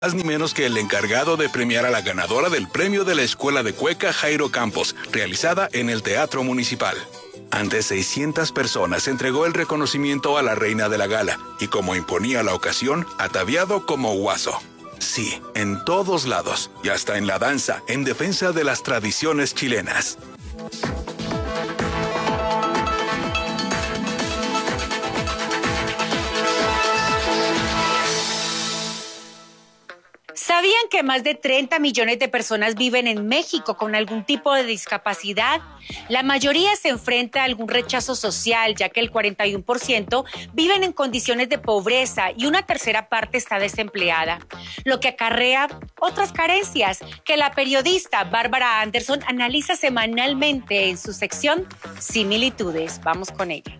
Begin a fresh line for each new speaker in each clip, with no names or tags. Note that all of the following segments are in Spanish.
Más ni menos que el encargado de premiar a la ganadora del premio de la Escuela de Cueca Jairo Campos, realizada en el Teatro Municipal. Ante 600 personas entregó el reconocimiento a la reina de la gala y, como imponía la ocasión, ataviado como guaso. Sí, en todos lados, y hasta en la danza, en defensa de las tradiciones chilenas.
¿Sabían que más de 30 millones de personas viven en México con algún tipo de discapacidad? La mayoría se enfrenta a algún rechazo social, ya que el 41% viven en condiciones de pobreza y una tercera parte está desempleada, lo que acarrea otras carencias que la periodista Bárbara Anderson analiza semanalmente en su sección Similitudes. Vamos con ella.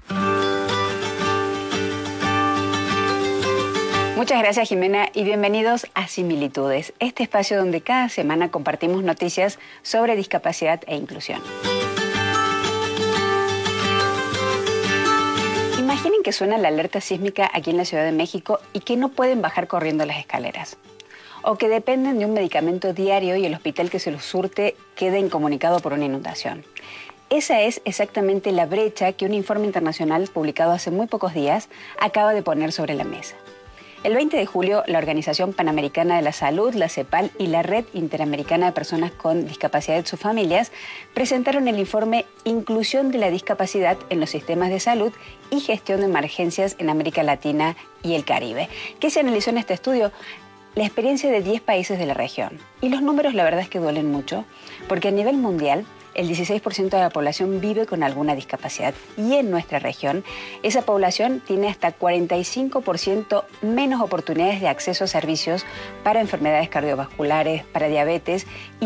Muchas gracias, Jimena, y bienvenidos a Similitudes, este espacio donde cada semana compartimos noticias sobre discapacidad e inclusión. Imaginen que suena la alerta sísmica aquí en la Ciudad de México y que no pueden bajar corriendo las escaleras. O que dependen de un medicamento diario y el hospital que se los surte quede incomunicado por una inundación. Esa es exactamente la brecha que un informe internacional publicado hace muy pocos días acaba de poner sobre la mesa. El 20 de julio, la Organización Panamericana de la Salud, la CEPAL y la Red Interamericana de Personas con Discapacidad y sus familias presentaron el informe Inclusión de la Discapacidad en los Sistemas de Salud y Gestión de Emergencias en América Latina y el Caribe. ¿Qué se analizó en este estudio? La experiencia de 10 países de la región. Y los números la verdad es que duelen mucho, porque a nivel mundial el 16% de la población vive con alguna discapacidad y en nuestra región esa población tiene hasta 45% menos oportunidades de acceso a servicios para enfermedades cardiovasculares, para diabetes y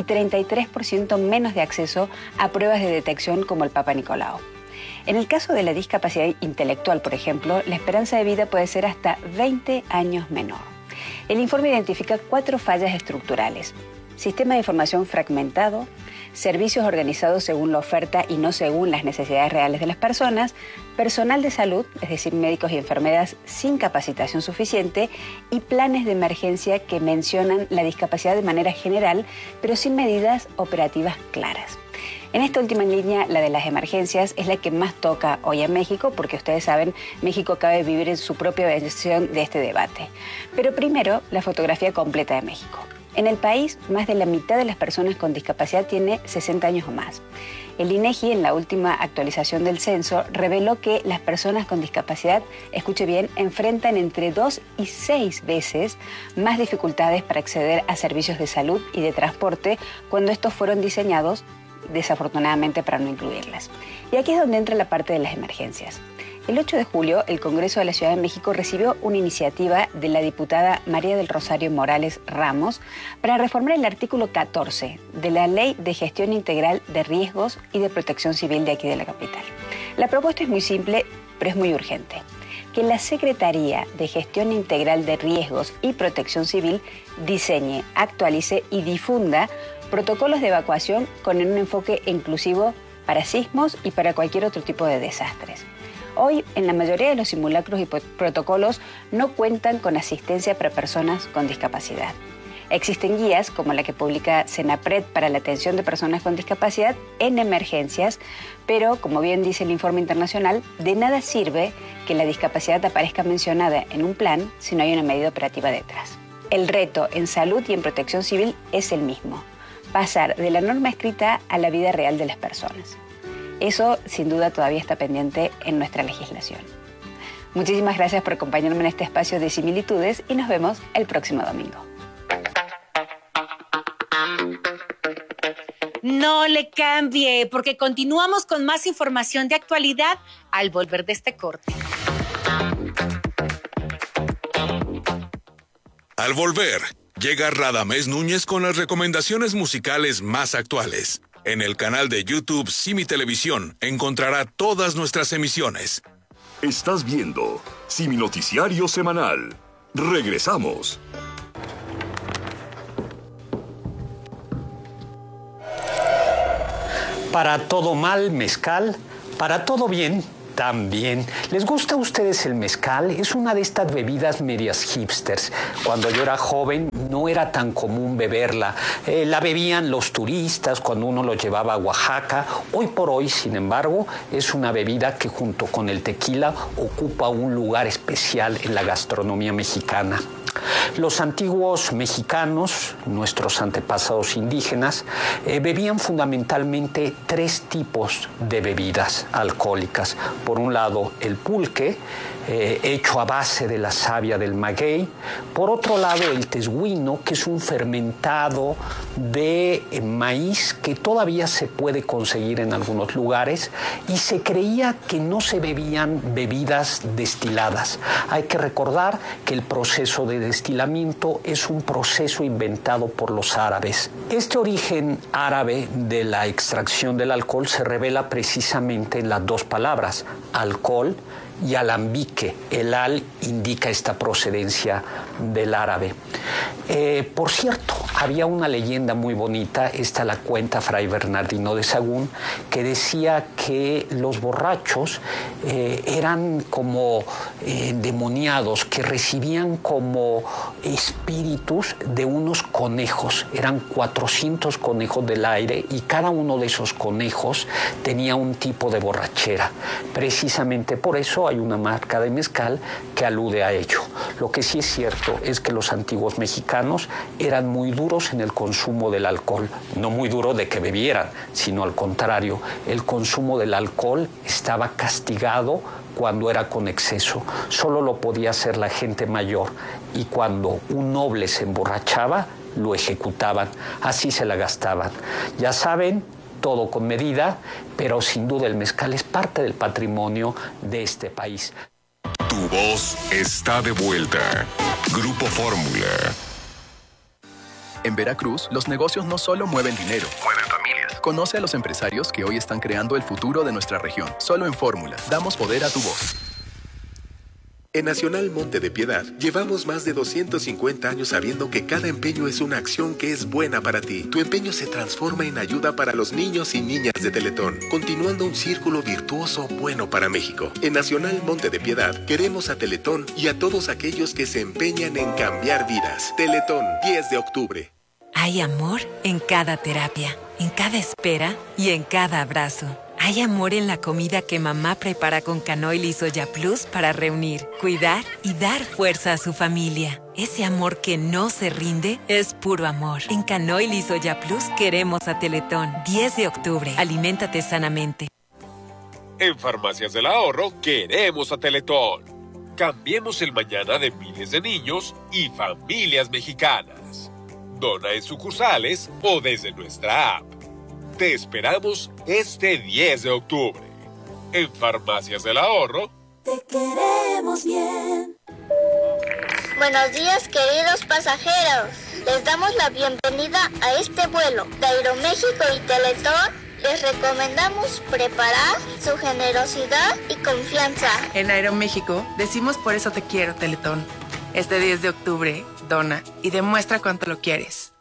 33% menos de acceso a pruebas de detección como el Papa Nicolau. En el caso de la discapacidad intelectual, por ejemplo, la esperanza de vida puede ser hasta 20 años menor. El informe identifica 4 fallas estructurales: sistema de información fragmentado, servicios organizados según la oferta y no según las necesidades reales de las personas, personal de salud, es decir, médicos y enfermeras sin capacitación suficiente, y planes de emergencia que mencionan la discapacidad de manera general, pero sin medidas operativas claras. En esta última línea, la de las emergencias, es la que más toca hoy a México, porque ustedes saben, México acaba de vivir en su propia versión de este debate. Pero primero, la fotografía completa de México. En el país, más de la mitad de las personas con discapacidad tiene 60 años o más. El INEGI, en la última actualización del censo, reveló que las personas con discapacidad, escuche bien, enfrentan entre 2 y 6 veces más dificultades para acceder a servicios de salud y de transporte cuando estos fueron diseñados, desafortunadamente, para no incluirlas. Y aquí es donde entra la parte de las emergencias. El 8 de julio, el Congreso de la Ciudad de México recibió una iniciativa de la diputada María del Rosario Morales Ramos para reformar el artículo 14 de la Ley de Gestión Integral de Riesgos y de Protección Civil de aquí de la capital. La propuesta es muy simple, pero es muy urgente: que la Secretaría de Gestión Integral de Riesgos y Protección Civil diseñe, actualice y difunda protocolos de evacuación con un enfoque inclusivo para sismos y para cualquier otro tipo de desastres. Hoy, en la mayoría de los simulacros y protocolos no cuentan con asistencia para personas con discapacidad. Existen guías, como la que publica Senapred para la atención de personas con discapacidad en emergencias, pero, como bien dice el informe internacional, de nada sirve que la discapacidad aparezca mencionada en un plan si no hay una medida operativa detrás. El reto en salud y en protección civil es el mismo: pasar de la norma escrita a la vida real de las personas. Eso, sin duda, todavía está pendiente en nuestra legislación. Muchísimas gracias por acompañarme en este espacio de Similitudes y nos vemos el próximo domingo.
No le cambie, porque continuamos con más información de actualidad al volver de este corte.
Al volver, llega Radamés Núñez con las recomendaciones musicales más actuales. En el canal de YouTube Simi Televisión encontrará todas nuestras emisiones.
Estás viendo Simi Noticiario Semanal. Regresamos.
Para todo mal, mezcal. Para todo bien, También. ¿Les gusta a ustedes el mezcal? Es una de estas bebidas medias hipsters. Cuando yo era joven no era tan común beberla. La bebían los turistas cuando uno los llevaba a Oaxaca. Hoy por hoy, sin embargo, es una bebida que junto con el tequila ocupa un lugar especial en la gastronomía mexicana. Los antiguos mexicanos, nuestros antepasados indígenas, bebían fundamentalmente 3 tipos de bebidas alcohólicas. Por un lado, el pulque, hecho a base de la savia del maguey. Por otro lado, el tesguino, que es un fermentado de maíz que todavía se puede conseguir en algunos lugares, y se creía que no se bebían bebidas destiladas. Hay que recordar que el proceso de destilamiento es un proceso inventado por los árabes. Este origen árabe de la extracción del alcohol se revela precisamente en las 2 palabras, alcohol y alambique. El al indica esta procedencia del árabe. Por cierto, había una leyenda muy bonita, esta la cuenta Fray Bernardino de Sahagún, que decía que los borrachos eran como endemoniados, que recibían como espíritus de unos conejos. Eran 400 conejos del aire y cada uno de esos conejos tenía un tipo de borrachera. Precisamente por eso hay una marca de mezcal que alude a ello. Lo que sí es cierto es que los antiguos mexicanos eran muy duros en el consumo del alcohol. No muy duros de que bebieran, sino al contrario. El consumo del alcohol estaba castigado cuando era con exceso. Solo lo podía hacer la gente mayor. Y cuando un noble se emborrachaba, lo ejecutaban. Así se la gastaban. Ya saben, todo con medida, pero sin duda el mezcal es parte del patrimonio de este país.
Tu voz está de vuelta. Grupo Fórmula.
En Veracruz, los negocios no solo mueven dinero, mueven familias. Conoce a los empresarios que hoy están creando el futuro de nuestra región. Solo en Fórmula, damos poder a tu voz.
En Nacional Monte de Piedad, llevamos más de 250 años sabiendo que cada empeño es una acción que es buena para ti. Tu empeño se transforma en ayuda para los niños y niñas de Teletón, continuando un círculo virtuoso bueno para México. En Nacional Monte de Piedad, queremos a Teletón y a todos aquellos que se empeñan en cambiar vidas. Teletón, 10 de octubre.
Hay amor en cada terapia, en cada espera y en cada abrazo. Hay amor en la comida que mamá prepara con Canoil y Soya Plus para reunir, cuidar y dar fuerza a su familia. Ese amor que no se rinde es puro amor. En Canoil y Soya Plus queremos a Teletón. 10 de octubre. Aliméntate sanamente.
En Farmacias del Ahorro queremos a Teletón. Cambiemos el mañana de miles de niños y familias mexicanas. Dona en sucursales o desde nuestra app. Te esperamos este 10 de octubre. En Farmacias del Ahorro.
Te queremos bien. Buenos días, queridos pasajeros. Les damos la bienvenida a este vuelo de Aeroméxico y Teletón. Les recomendamos preparar su generosidad y confianza.
En Aeroméxico decimos por eso te quiero, Teletón. Este 10 de octubre, dona y demuestra cuánto lo quieres.